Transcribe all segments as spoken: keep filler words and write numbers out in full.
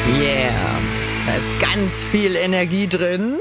Yeah, da ist ganz viel Energie drin.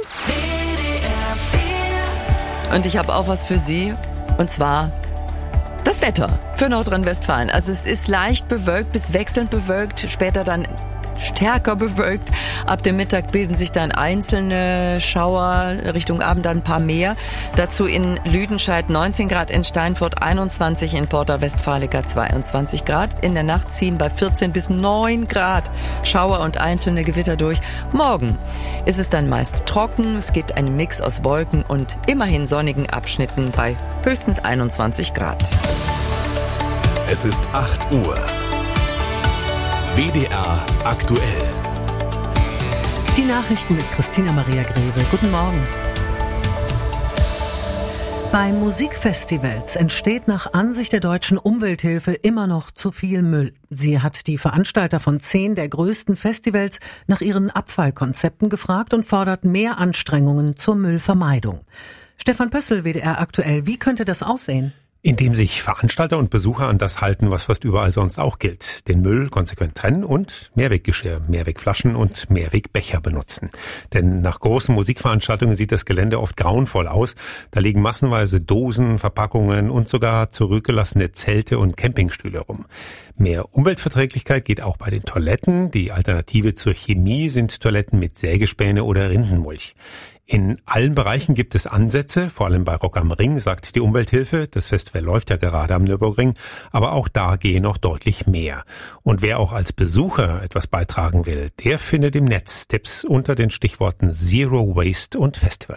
Und ich habe auch was für Sie, und zwar das Wetter für Nordrhein-Westfalen. Also es ist leicht bewölkt bis wechselnd bewölkt, später dann stärker bewölkt. Ab dem Mittag bilden sich dann einzelne Schauer, Richtung Abend dann ein paar mehr. Dazu in Lüdenscheid neunzehn Grad, in Steinfurt einundzwanzig, in Porta Westfalica zweiundzwanzig Grad. In der Nacht ziehen bei vierzehn bis neun Grad Schauer und einzelne Gewitter durch. Morgen ist es dann meist trocken. Es gibt einen Mix aus Wolken und immerhin sonnigen Abschnitten bei höchstens einundzwanzig Grad. Es ist acht Uhr. W D R aktuell. Die Nachrichten mit Christina Maria Greve. Guten Morgen. Bei Musikfestivals entsteht nach Ansicht der Deutschen Umwelthilfe immer noch zu viel Müll. Sie hat die Veranstalter von zehn der größten Festivals nach ihren Abfallkonzepten gefragt und fordert mehr Anstrengungen zur Müllvermeidung. Stefan Pössl, W D R aktuell. Wie könnte das aussehen? Indem sich Veranstalter und Besucher an das halten, was fast überall sonst auch gilt. Den Müll konsequent trennen und Mehrweggeschirr, Mehrwegflaschen und Mehrwegbecher benutzen. Denn nach großen Musikveranstaltungen sieht das Gelände oft grauenvoll aus. Da liegen massenweise Dosen, Verpackungen und sogar zurückgelassene Zelte und Campingstühle rum. Mehr Umweltverträglichkeit geht auch bei den Toiletten. Die Alternative zur Chemie sind Toiletten mit Sägespäne oder Rindenmulch. In allen Bereichen gibt es Ansätze, vor allem bei Rock am Ring, sagt die Umwelthilfe. Das Festival läuft ja gerade am Nürburgring, aber auch da gehe noch deutlich mehr. Und wer auch als Besucher etwas beitragen will, der findet im Netz Tipps unter den Stichworten Zero Waste und Festival.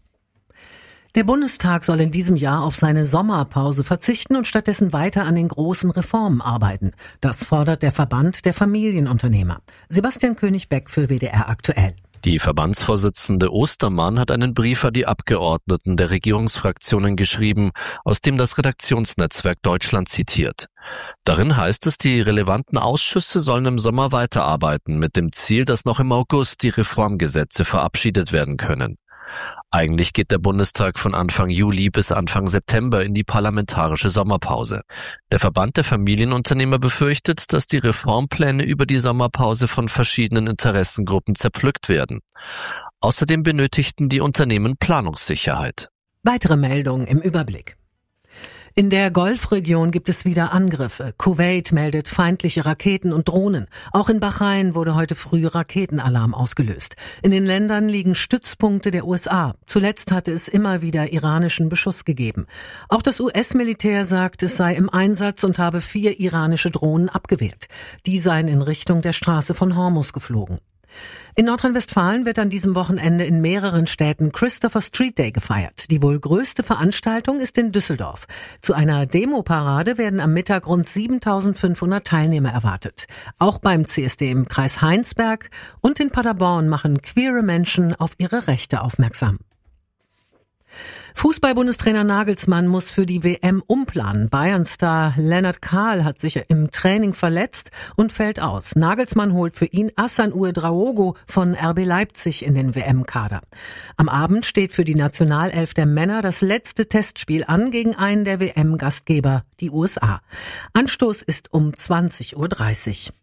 Der Bundestag soll in diesem Jahr auf seine Sommerpause verzichten und stattdessen weiter an den großen Reformen arbeiten. Das fordert der Verband der Familienunternehmer. Sebastian König-Beck für W D R aktuell. Die Verbandsvorsitzende Ostermann hat einen Brief an die Abgeordneten der Regierungsfraktionen geschrieben, aus dem das Redaktionsnetzwerk Deutschland zitiert. Darin heißt es, die relevanten Ausschüsse sollen im Sommer weiterarbeiten, mit dem Ziel, dass noch im August die Reformgesetze verabschiedet werden können. Eigentlich geht der Bundestag von Anfang Juli bis Anfang September in die parlamentarische Sommerpause. Der Verband der Familienunternehmer befürchtet, dass die Reformpläne über die Sommerpause von verschiedenen Interessengruppen zerpflückt werden. Außerdem benötigten die Unternehmen Planungssicherheit. Weitere Meldungen im Überblick. In der Golfregion gibt es wieder Angriffe. Kuwait meldet feindliche Raketen und Drohnen. Auch in Bahrain wurde heute früh Raketenalarm ausgelöst. In den Ländern liegen Stützpunkte der U S A. Zuletzt hatte es immer wieder iranischen Beschuss gegeben. Auch das U S-Militär sagt, es sei im Einsatz und habe vier iranische Drohnen abgewehrt. Die seien in Richtung der Straße von Hormuz geflogen. In Nordrhein-Westfalen wird an diesem Wochenende in mehreren Städten Christopher Street Day gefeiert. Die wohl größte Veranstaltung ist in Düsseldorf. Zu einer Demoparade werden am Mittag rund siebentausendfünfhundert Teilnehmer erwartet. Auch beim C S D im Kreis Heinsberg und in Paderborn machen queere Menschen auf ihre Rechte aufmerksam. Fußball-Bundestrainer Nagelsmann muss für die W M umplanen. Bayern-Star Lennart Kahl hat sich im Training verletzt und fällt aus. Nagelsmann holt für ihn Hassan Ouedraogo von R B Leipzig in den W M-Kader. Am Abend steht für die Nationalelf der Männer das letzte Testspiel an gegen einen der W M-Gastgeber, die U S A. Anstoß ist um zwanzig Uhr dreißig.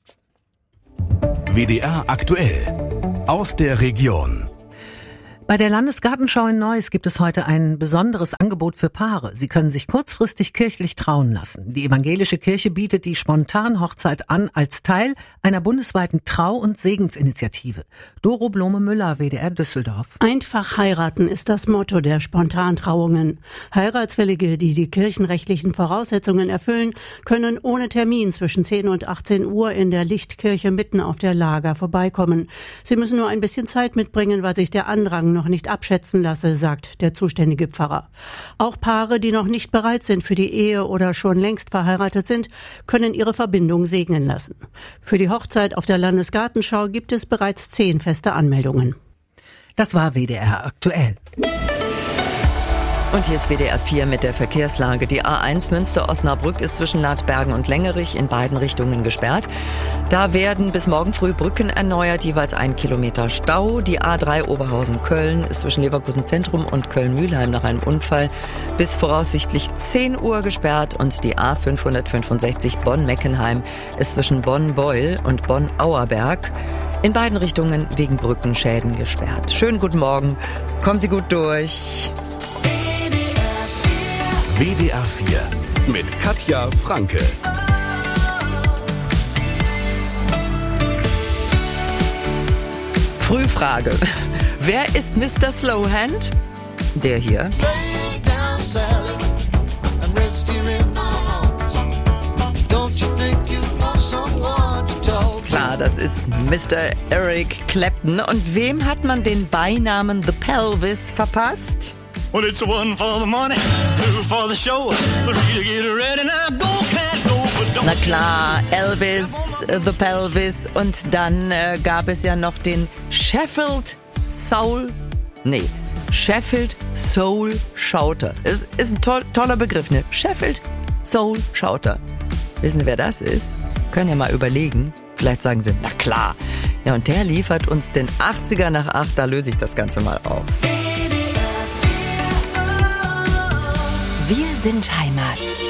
W D R aktuell aus der Region. Bei der Landesgartenschau in Neuss gibt es heute ein besonderes Angebot für Paare. Sie können sich kurzfristig kirchlich trauen lassen. Die evangelische Kirche bietet die Spontanhochzeit an als Teil einer bundesweiten Trau- und Segensinitiative. Doro Blome-Müller, W D R Düsseldorf. Einfach heiraten ist das Motto der Spontantrauungen. Heiratswillige, die die kirchenrechtlichen Voraussetzungen erfüllen, können ohne Termin zwischen zehn und achtzehn Uhr in der Lichtkirche mitten auf der Lager vorbeikommen. Sie müssen nur ein bisschen Zeit mitbringen, weil sich der Andrang noch nicht abschätzen lasse, sagt der zuständige Pfarrer. Auch Paare, die noch nicht bereit sind für die Ehe oder schon längst verheiratet sind, können ihre Verbindung segnen lassen. Für die Hochzeit auf der Landesgartenschau gibt es bereits zehn feste Anmeldungen. Das war W D R aktuell. Und hier ist W D R vier mit der Verkehrslage. Die A eins Münster-Osnabrück ist zwischen Ladbergen und Lengerich in beiden Richtungen gesperrt. Da werden bis morgen früh Brücken erneuert, jeweils ein Kilometer Stau. Die A drei Oberhausen-Köln ist zwischen Leverkusen Zentrum und Köln-Mühlheim nach einem Unfall bis voraussichtlich zehn Uhr gesperrt. Und die A fünfhundertfünfundsechzig Bonn-Meckenheim ist zwischen Bonn-Beul und Bonn-Auerberg In beiden Richtungen wegen Brückenschäden gesperrt. Schönen guten Morgen. Kommen Sie gut durch. W D R vier mit Katja Franke. Frühfrage. Wer ist Mister Slowhand? Der hier. Klar, das ist Mister Eric Clapton. Und wem hat man den Beinamen The Pelvis verpasst? Well, it's one for the money, two for the show, three to get ready, now go, can't go, but don't. Na klar, Elvis, The Pelvis. Und dann äh, gab es ja noch den Sheffield Soul, nee, Sheffield Soul Shouter. Ist, ist ein to- toller Begriff, ne? Sheffield Soul Shouter. Wissen Sie, wer das ist? Können ja mal überlegen. Vielleicht sagen Sie, na klar. Ja, und der liefert uns den achtziger nach acht, da löse ich das Ganze mal auf. Wir sind Heimat.